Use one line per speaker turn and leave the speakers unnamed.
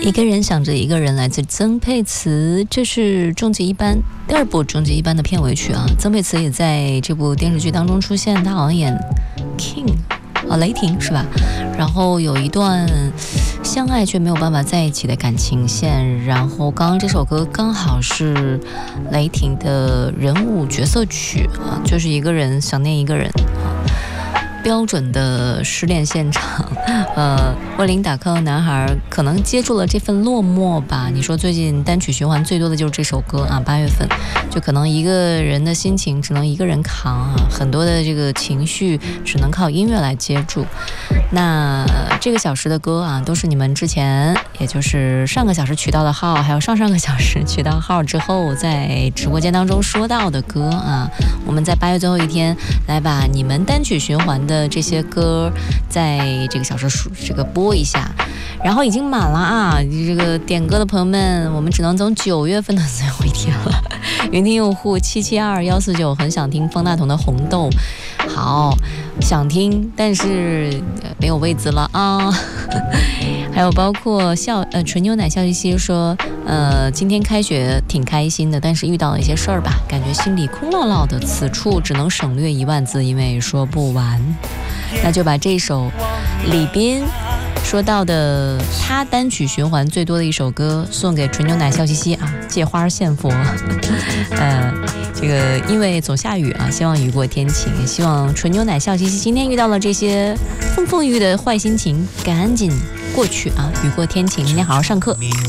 一个人想着一个人，来自曾沛慈，这是终极一班第二部终极一班的片尾曲啊。曾沛慈也在这部电视剧当中出现，她好像演 King 雷霆是吧？然后有一段相爱却没有办法在一起的感情线，然后刚刚这首歌刚好是雷霆的人物角色曲啊，就是一个人想念一个人啊。标准的失恋现场，为零打 call 的男孩可能接住了这份落寞吧。你说最近单曲循环最多的就是这首歌啊，8月份就可能一个人的心情只能一个人扛啊，很多的这个情绪只能靠音乐来接住。那这个小时的歌啊，都是你们之前，也就是上个小时取到的号，还有上上个小时取到号之后，在直播间当中说到的歌啊。我们在8月最后一天来把你们单曲循环的这些歌在这个小时这个播一下，然后已经满了啊！这个点歌的朋友们，我们只能从9月份的最后一天了。云听用户772149很想听方大同的红豆，好想听，但是没有位子了啊。还有包括纯牛奶笑嘻嘻说，今天开学挺开心的，但是遇到了一些事儿吧，感觉心里空落落的，此处只能省略1万字，因为说不完。那就把这首李斌说到的他单曲循环最多的一首歌送给纯牛奶笑嘻嘻啊，借花献佛。这个因为总下雨啊，希望雨过天晴，希望纯牛奶笑嘻嘻今天遇到了这些风风雨雨的坏心情赶紧过去啊，雨过天晴，明天好好上课。